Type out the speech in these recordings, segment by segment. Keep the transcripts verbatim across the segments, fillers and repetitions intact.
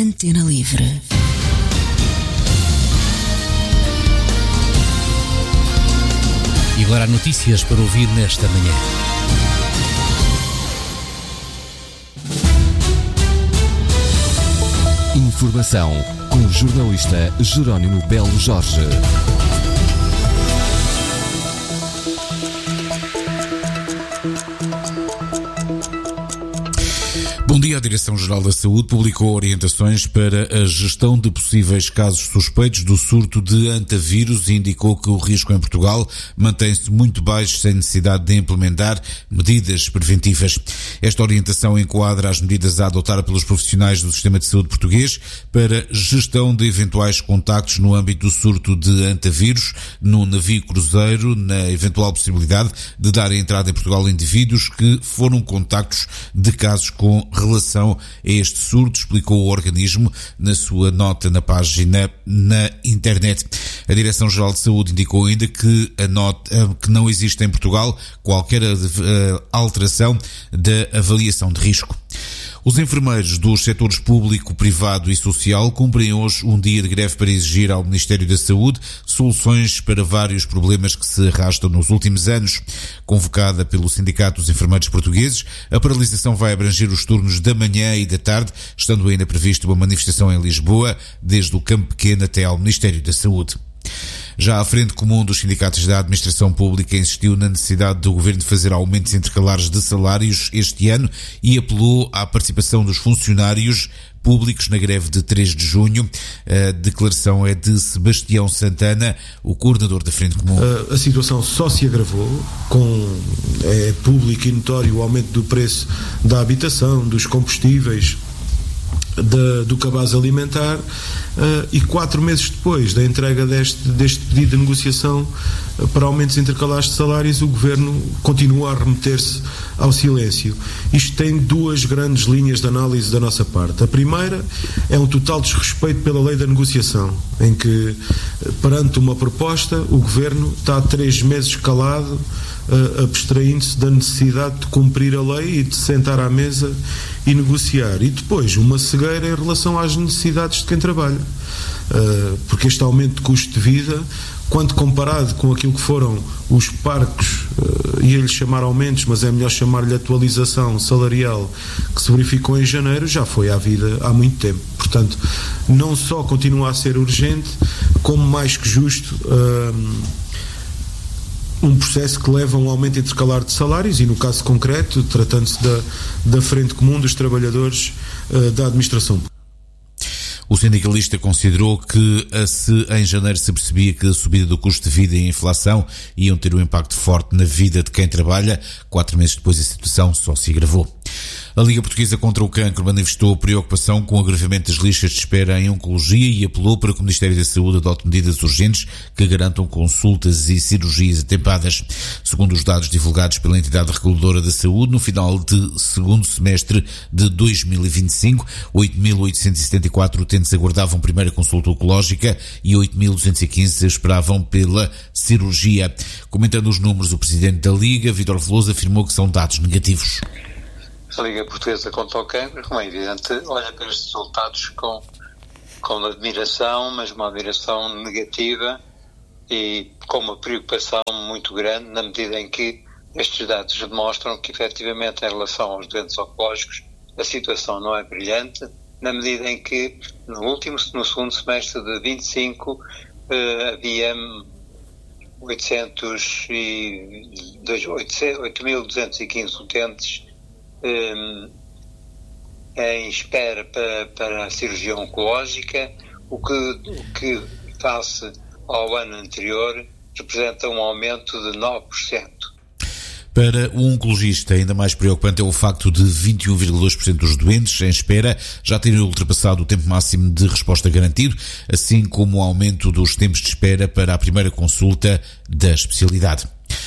Antena Livre. E agora há notícias para ouvir nesta manhã. Informação com o jornalista Jerónimo Belo Jorge. Bom dia. A Direção-Geral da Saúde publicou orientações para a gestão de possíveis casos suspeitos do surto de antavírus e indicou que o risco em Portugal mantém-se muito baixo, sem necessidade de implementar medidas preventivas. Esta orientação enquadra as medidas a adotar pelos profissionais do sistema de saúde português para gestão de eventuais contactos no âmbito do surto de antavírus no navio cruzeiro, na eventual possibilidade de dar a entrada em Portugal indivíduos que foram contactos de casos com relação a este surto, explicou o organismo na sua nota na página na internet. A Direção-Geral de Saúde indicou ainda que, a nota, que não existe em Portugal qualquer alteração da avaliação de risco. Os enfermeiros dos setores público, privado e social cumprem hoje um dia de greve para exigir ao Ministério da Saúde soluções para vários problemas que se arrastam nos últimos anos. Convocada pelo Sindicato dos Enfermeiros Portugueses, a paralisação vai abranger os turnos da manhã e da tarde, estando ainda prevista uma manifestação em Lisboa, desde o Campo Pequeno até ao Ministério da Saúde. Já a Frente Comum dos Sindicatos da Administração Pública insistiu na necessidade do Governo de fazer aumentos intercalares de salários este ano e apelou à participação dos funcionários públicos na greve de três de junho. A declaração é de Sebastião Santana, o coordenador da Frente Comum. A, a situação só se agravou com, é público e notório, o aumento do preço da habitação, dos combustíveis, Da, do cabaz alimentar, uh, e quatro meses depois da entrega deste, deste pedido de negociação uh, para aumentos intercalares de salários, o Governo continua a remeter-se ao silêncio. Isto tem duas grandes linhas de análise da nossa parte. A primeira é um total desrespeito pela lei da negociação, em que, perante uma proposta, o Governo está há três meses calado, uh, abstraindo-se da necessidade de cumprir a lei e de sentar à mesa e negociar. E depois uma cegueira em relação às necessidades de quem trabalha, uh, porque este aumento de custo de vida, quando comparado com aquilo que foram os parcos, uh, ia-lhe chamar aumentos, mas é melhor chamar-lhe atualização salarial, que se verificou em janeiro, já foi à vida há muito tempo. Portanto, não só continua a ser urgente, como mais que justo uh, um processo que leva a um aumento intercalar de salários e, no caso concreto, tratando-se da, da Frente Comum dos Trabalhadores uh, da Administração. O sindicalista considerou que, se em janeiro se percebia que a subida do custo de vida e a inflação iam ter um impacto forte na vida de quem trabalha, quatro meses depois a situação só se agravou. A Liga Portuguesa contra o Cancro manifestou preocupação com o agravamento das listas de espera em oncologia e apelou para que o Ministério da Saúde adote medidas urgentes que garantam consultas e cirurgias atempadas. Segundo os dados divulgados pela entidade reguladora da saúde, no final de segundo semestre de dois mil e vinte e cinco, oito mil oitocentos e setenta e quatro utentes aguardavam primeira consulta oncológica e oito mil duzentos e quinze esperavam pela cirurgia. Comentando os números, o presidente da Liga, Vítor Veloso, afirmou que são dados negativos. A Liga Portuguesa contra o Cancro, como é evidente, olha para estes resultados com, com admiração, mas uma admiração negativa e com uma preocupação muito grande, na medida em que estes dados demonstram que, efetivamente, em relação aos doentes oncológicos, a situação não é brilhante, na medida em que, no último, no segundo semestre de vinte e cinco, eh, havia oito mil duzentos e quinze utentes Um, em espera para, para a cirurgia oncológica, o que, o que face ao ano anterior representa um aumento de nove por cento. Para o oncologista, ainda mais preocupante é o facto de vinte e um vírgula dois por cento dos doentes em espera já terem ultrapassado o tempo máximo de resposta garantido, assim como o aumento dos tempos de espera para a primeira consulta da especialidade.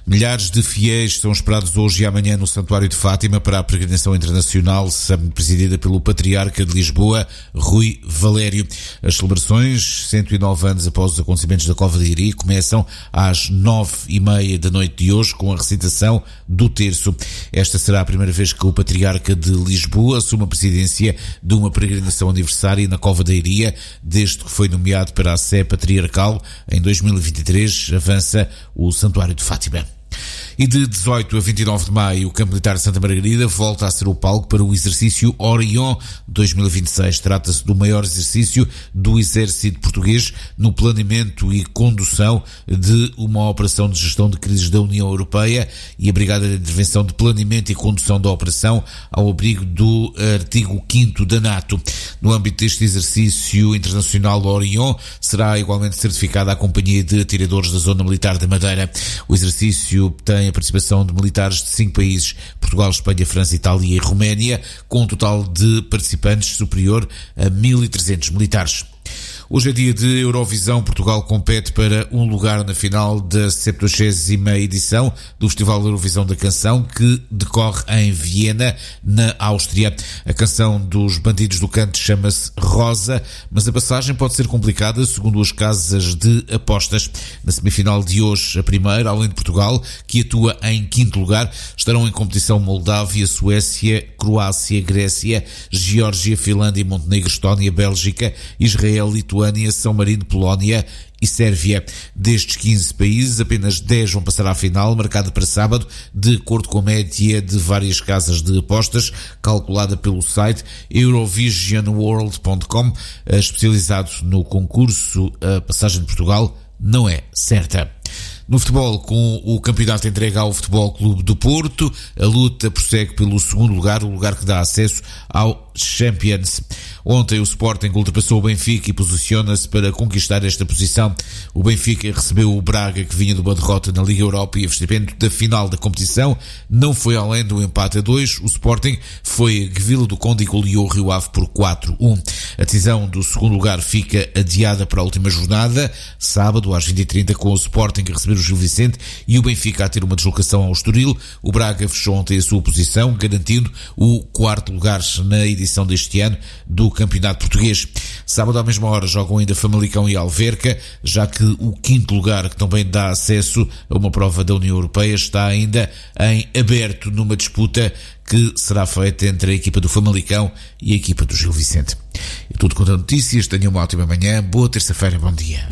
Milhares de fiéis são esperados hoje e amanhã no Santuário de Fátima para a peregrinação internacional presidida pelo Patriarca de Lisboa, Rui Valério. As celebrações, cento e nove anos após os acontecimentos da Cova de Iria, começam às nove e meia da noite de hoje com a recitação do terço. Esta será a primeira vez que o Patriarca de Lisboa assume a presidência de uma peregrinação aniversária na Cova de Iria, desde que foi nomeado para a Sé Patriarcal em dois mil e vinte e três, avança o Santuário de Fátima. E de dezoito a vinte e nove de maio, o Campo Militar de Santa Margarida volta a ser o palco para o exercício Orion dois mil e vinte e seis. Trata-se do maior exercício do Exército Português no planeamento e condução de uma operação de gestão de crises da União Europeia e a Brigada de Intervenção de Planeamento e Condução da Operação ao abrigo do artigo quinto da NATO. No âmbito deste exercício internacional Orion, será igualmente certificada a Companhia de Atiradores da Zona Militar da Madeira. O exercício tem a participação de militares de cinco países, Portugal, Espanha, França, Itália e Roménia, com um total de participantes superior a mil e trezentos militares. Hoje é dia de Eurovisão. Portugal compete para um lugar na final da septuagésima edição do Festival da Eurovisão da Canção, que decorre em Viena, na Áustria. A canção dos Bandidos do Canto chama-se Rosa, mas a passagem pode ser complicada, segundo as casas de apostas. Na semifinal de hoje, a primeira, além de Portugal, que atua em quinto lugar, estarão em competição Moldávia, Suécia, Croácia, Grécia, Geórgia, Finlândia, Montenegro, Estónia, Bélgica, Israel, Lituânia, São Marino, Polónia e Sérvia. Destes quinze países, apenas dez vão passar à final, marcada para sábado, de acordo com a média de várias casas de apostas, calculada pelo site eurovision world ponto com, especializado no concurso. A passagem de Portugal não é certa. No futebol, com o campeonato entregue ao Futebol Clube do Porto, a luta prossegue pelo segundo lugar, o lugar que dá acesso ao Champions. Ontem o Sporting ultrapassou o Benfica e posiciona-se para conquistar esta posição. O Benfica recebeu o Braga, que vinha de uma derrota na Liga Europa, e a vestimento da final da competição não foi além do empate a dois. O Sporting foi a Vila do Conde e goleou o Rio Ave por quatro a um. A decisão do segundo lugar fica adiada para a última jornada, sábado às vinte e trinta, com o Sporting a receber o Gil Vicente e o Benfica a ter uma deslocação ao Estoril. O Braga fechou ontem a sua posição, garantindo o quarto lugar na edição deste ano do Campeonato Português. Sábado à mesma hora jogam ainda Famalicão e Alverca, já que o quinto lugar, que também dá acesso a uma prova da União Europeia, está ainda em aberto numa disputa que será feita entre a equipa do Famalicão e a equipa do Gil Vicente. E tudo quanto a notícias. Tenham uma ótima manhã, boa terça-feira, bom dia.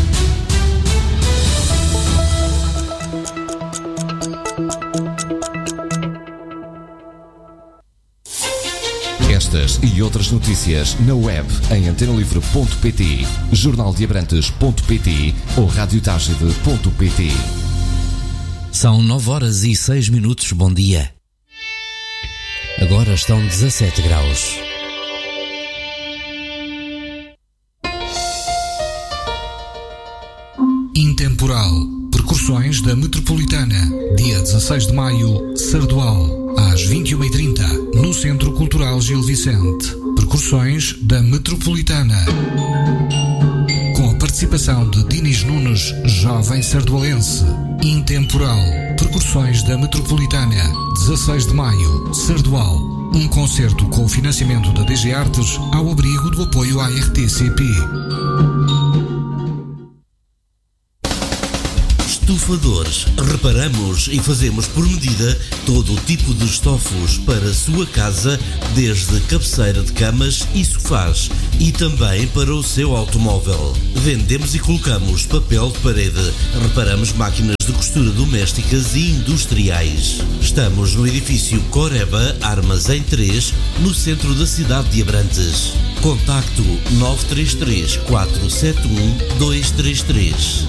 Estas e outras notícias na web em antena livre ponto pt, jornal de abrantes ponto pt ou rádio tagide ponto pt. São nove horas e seis minutos, bom dia. Agora estão dezassete graus. Intemporal. Percussões da Metropolitana. Dia dezasseis de maio, Sardual. Às vinte e uma e trinta, no Centro Cultural Gil Vicente. Percussões da Metropolitana. Com a participação de Dinis Nunes, jovem sardualense. Intemporal. Percussões da Metropolitana. dezasseis de maio, Sardual. Um concerto com o financiamento da D G Artes ao abrigo do apoio à R T C P. Estufadores. Reparamos e fazemos por medida todo o tipo de estofos para a sua casa, desde cabeceira de camas e sofás, e também para o seu automóvel. Vendemos e colocamos papel de parede. Reparamos máquinas de costura domésticas e industriais. Estamos no edifício Coreba Armazém três, no centro da cidade de Abrantes. Contacto nove três três, quatro sete um, dois três três.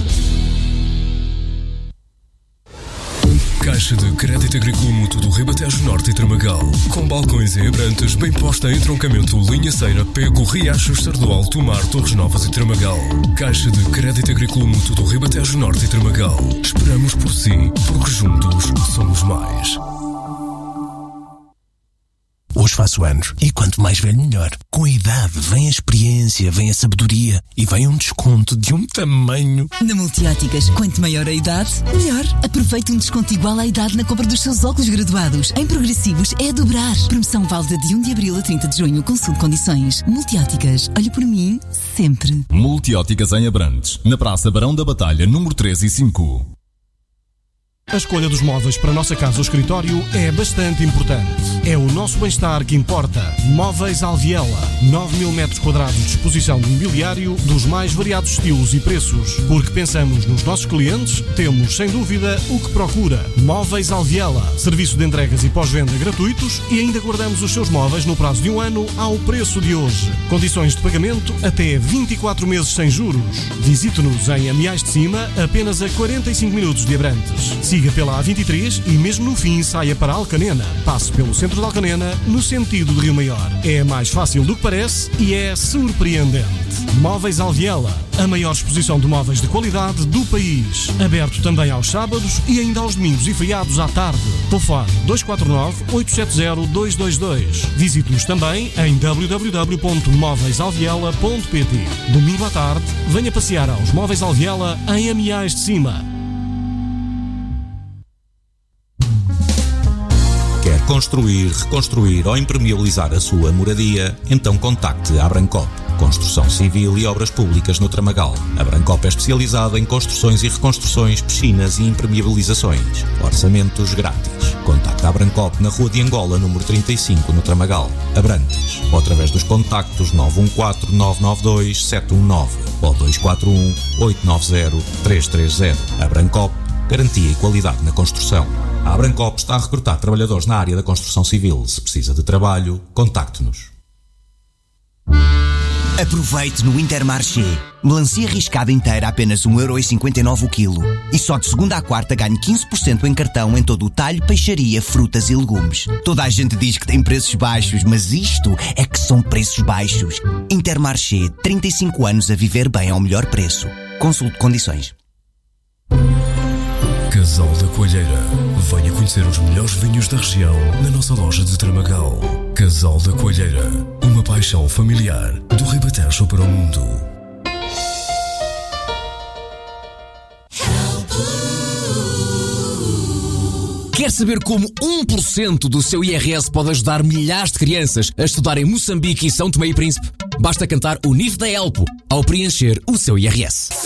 Caixa de Crédito Agrícola Mútuo do Ribatejo Norte e Tramagal. Com balcões em Abrantes, bem posta em troncamento Linha Ceira, Pego, Riachos, Sardual, Tomar, Torres Novas e Tramagal. Caixa de Crédito Agrícola Mútuo do Ribatejo Norte e Tramagal. Esperamos por si, porque juntos somos mais. hoje faço anos. E quanto mais velho, melhor. Com a idade vem a experiência, vem a sabedoria e vem um desconto de um tamanho. Na Multióticas, quanto maior a idade, melhor. Aproveite um desconto igual à idade na compra dos seus óculos graduados. Em progressivos é a dobrar. Promoção válida de um de abril a trinta de junho. Consulte condições. Multióticas. Olhe por mim, sempre. Multióticas em Abrantes. Na Praça Barão da Batalha, número três e cinco. A escolha dos móveis para a nossa casa ou escritório é bastante importante. É o nosso bem-estar que importa. Móveis Alviela. nove mil metros quadrados de exposição de mobiliário dos mais variados estilos e preços. Porque pensamos nos nossos clientes, temos, sem dúvida, o que procura. Móveis Alviela. Serviço de entregas e pós-venda gratuitos e ainda guardamos os seus móveis no prazo de um ano ao preço de hoje. Condições de pagamento até vinte e quatro meses sem juros. Visite-nos em Amiais de Cima, apenas a quarenta e cinco minutos de Abrantes. Siga pela A vinte e três e mesmo no fim saia para Alcanena. Passe pelo centro de Alcanena no sentido de Rio Maior. É mais fácil do que parece e é surpreendente. Móveis Alviela, a maior exposição de móveis de qualidade do país. Aberto também aos sábados e ainda aos domingos e feriados à tarde. Telefone dois quatro nove, oito sete zero, dois dois dois. Visite-nos também em w w w ponto móveis alviela ponto p t. Domingo à tarde, venha passear aos Móveis Alviela em Amiais de Cima. Quer construir, reconstruir ou impermeabilizar a sua moradia? Então contacte a Abrancop. Construção civil e obras públicas no Tramagal. A Abrancop é especializada em construções e reconstruções, piscinas e impermeabilizações. Orçamentos grátis. Contacte a Abrancop na Rua de Angola, número trinta e cinco, no Tramagal, Abrantes. Ou através dos contactos nove um quatro, nove nove dois, sete um nove ou dois quatro um, oito nove zero, três três zero. Abrancop, garantia e qualidade na construção. A Abrancop está a recrutar trabalhadores na área da construção civil. Se precisa de trabalho, contacte-nos. Aproveite no Intermarché. Melancia riscada inteira a apenas um euro e cinquenta e nove o quilo. E só de segunda à quarta ganhe quinze por cento em cartão em todo o talho, peixaria, frutas e legumes. Toda a gente diz que tem preços baixos, mas isto é que são preços baixos. Intermarché, trinta e cinco anos a viver bem ao melhor preço. Consulte condições. Casal da Coalheira. Venha conhecer os melhores vinhos da região na nossa loja de Tramagal. Casal da Coalheira. Uma paixão familiar do Ribatejo para o mundo. Quer saber como um por cento do seu I R S pode ajudar milhares de crianças a estudar em Moçambique e São Tomé e Príncipe? Basta cantar o N I F da Elpo ao preencher o seu I R S.